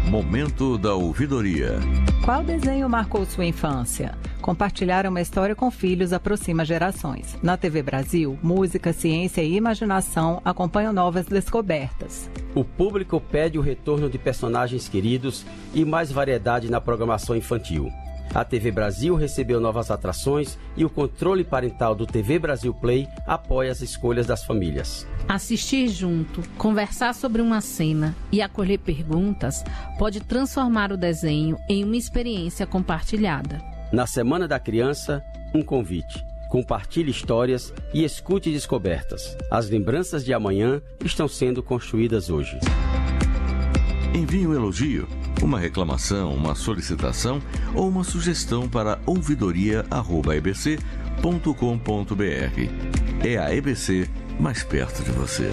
Momento da ouvidoria. Qual desenho marcou sua infância? Compartilhar uma história com filhos aproxima gerações. Na TV Brasil, música, ciência e imaginação acompanham novas descobertas. O público pede o retorno de personagens queridos e mais variedade na programação infantil. A TV Brasil recebeu novas atrações e o controle parental do TV Brasil Play apoia as escolhas das famílias. Assistir junto, conversar sobre uma cena e acolher perguntas pode transformar o desenho em uma experiência compartilhada. Na Semana da Criança, um convite. Compartilhe histórias e escute descobertas. As lembranças de amanhã estão sendo construídas hoje. Envie um elogio, uma reclamação, uma solicitação ou uma sugestão para ouvidoria@ebc.com.br. É a EBC mais perto de você.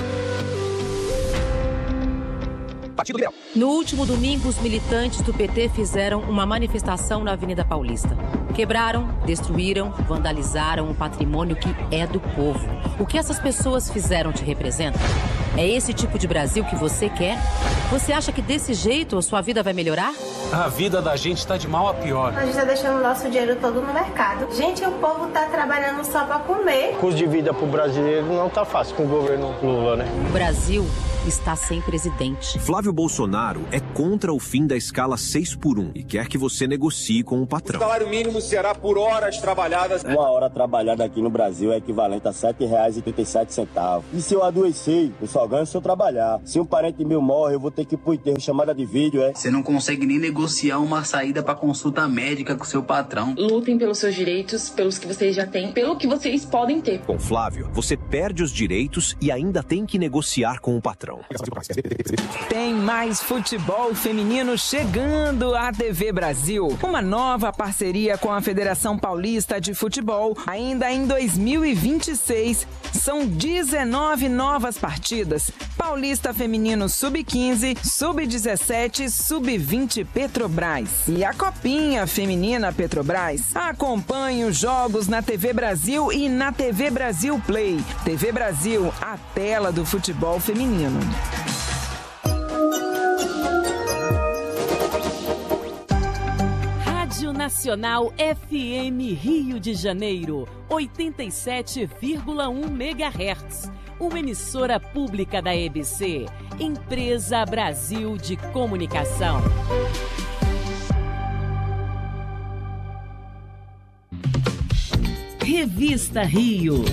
No último domingo, os militantes do PT fizeram uma manifestação na Avenida Paulista. Quebraram, destruíram, vandalizaram um patrimônio que é do povo. O que essas pessoas fizeram te representa? É esse tipo de Brasil que você quer? Você acha que desse jeito a sua vida vai melhorar? A vida da gente está de mal a pior. A gente está deixando o nosso dinheiro todo no mercado. Gente, o povo está trabalhando só para comer. O custo de vida para o brasileiro não está fácil com o governo Lula, né? O Brasil está sem presidente. Flávio Bolsonaro é contra o fim da escala 6x1 e quer que você negocie com o patrão. O salário mínimo será por horas trabalhadas. Uma hora trabalhada aqui no Brasil é equivalente a R$ 7,37. E se eu adoecer, eu só ganho se eu trabalhar. Se um parente meu morre, eu vou ter que ir pro enterro, chamada de vídeo, Você não consegue nem negociar uma saída para consulta médica com seu patrão. Lutem pelos seus direitos, pelos que vocês já têm, pelo que vocês podem ter. Com Flávio, você perde os direitos e ainda tem que negociar com o patrão. Tem mais futebol feminino chegando à TV Brasil. Uma nova parceria com a Federação Paulista de Futebol. Ainda em 2026, são 19 novas partidas. Paulista Feminino Sub-15, Sub-17, Sub-20 Petrobras. E a Copinha Feminina Petrobras. Acompanhe os jogos na TV Brasil e na TV Brasil Play. TV Brasil, a tela do futebol feminino. Rádio Nacional FM Rio de Janeiro, 87,1 MHz. Uma emissora pública da EBC, Empresa Brasil de Comunicação. Revista Rio.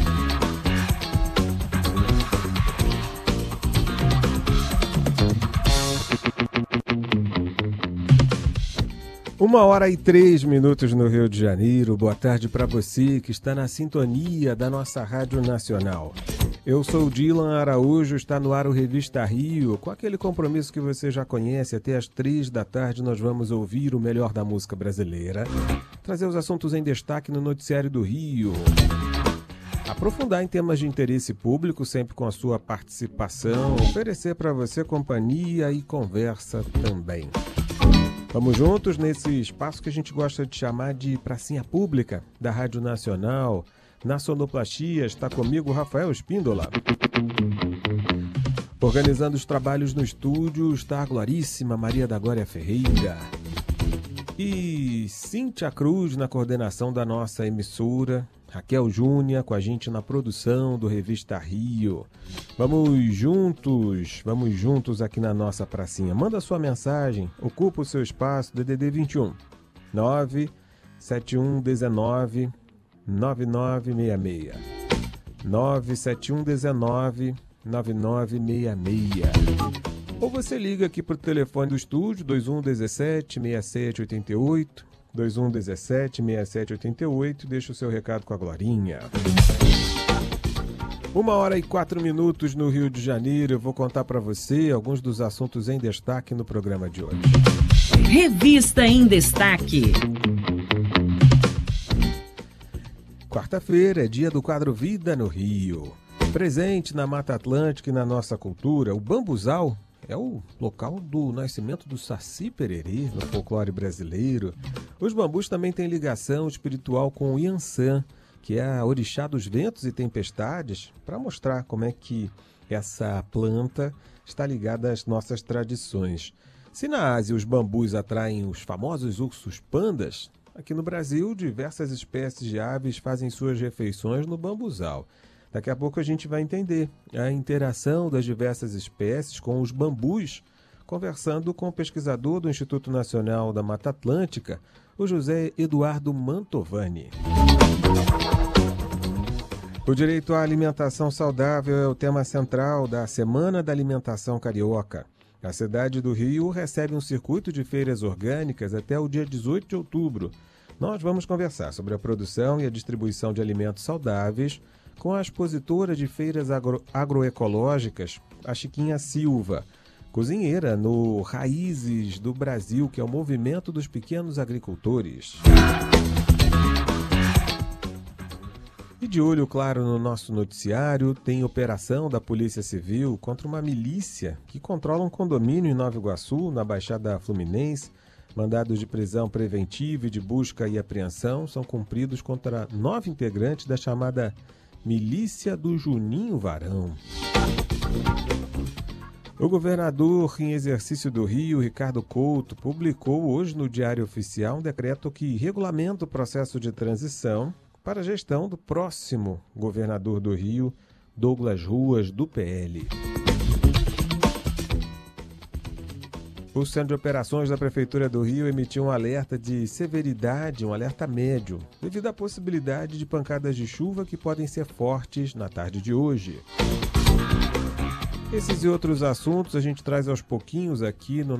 Uma hora e 3 minutos no Rio de Janeiro. Boa tarde para você que está na sintonia da nossa Rádio Nacional. Eu sou o Dylan Araújo, está no ar o Revista Rio, com aquele compromisso que você já conhece. Até às 3 da tarde nós vamos ouvir o melhor da música brasileira, trazer os assuntos em destaque no Noticiário do Rio, aprofundar em temas de interesse público, sempre com a sua participação, oferecer para você companhia e conversa também. Vamos juntos nesse espaço que a gente gosta de chamar de Pracinha Pública, da Rádio Nacional. Na sonoplastia está comigo Rafael Espíndola. Organizando os trabalhos no estúdio está a gloríssima Maria da Glória Ferreira. E Cíntia Cruz na coordenação da nossa emissora. Raquel Júnior com a gente na produção do Revista Rio. Vamos juntos aqui na nossa pracinha. Manda sua mensagem, ocupa o seu espaço, DDD 21 97119 9966 97119 9966. Ou você liga aqui para o telefone do estúdio 2117 6788 2117 6788, deixa o seu recado com a Glorinha. 1h04 no Rio de Janeiro. Eu vou contar para você alguns dos assuntos em destaque no programa de hoje. Revista em Destaque. Quarta-feira é dia do quadro Vida no Rio. Presente na Mata Atlântica e na nossa cultura, o bambuzal é o local do nascimento do Saci Pererê no folclore brasileiro. Os bambus também têm ligação espiritual com o Iansã, que é a orixá dos ventos e tempestades, para mostrar como é que essa planta está ligada às nossas tradições. Se na Ásia os bambus atraem os famosos ursos pandas, aqui no Brasil diversas espécies de aves fazem suas refeições no bambuzal. Daqui a pouco a gente vai entender a interação das diversas espécies com os bambus, conversando com o pesquisador do Instituto Nacional da Mata Atlântica, o José Eduardo Mantovani. O direito à alimentação saudável é o tema central da Semana da Alimentação Carioca. A cidade do Rio recebe um circuito de feiras orgânicas até o dia 18 de outubro. Nós vamos conversar sobre a produção e a distribuição de alimentos saudáveis com a expositora de feiras agroecológicas, a Chiquinha Silva, cozinheira no Raízes do Brasil, que é o movimento dos pequenos agricultores. E de olho claro no nosso noticiário, tem operação da Polícia Civil contra uma milícia que controla um condomínio em Nova Iguaçu, na Baixada Fluminense. Mandados de prisão preventiva e de busca e apreensão são cumpridos contra 9 integrantes da chamada Milícia do Juninho Varão. O governador em exercício do Rio, Ricardo Couto, publicou hoje no Diário Oficial um decreto que regulamenta o processo de transição para a gestão do próximo governador do Rio, Douglas Ruas, do PL. O Centro de Operações da Prefeitura do Rio emitiu um alerta de severidade, um alerta médio, devido à possibilidade de pancadas de chuva que podem ser fortes na tarde de hoje. Esses e outros assuntos a gente traz aos pouquinhos aqui no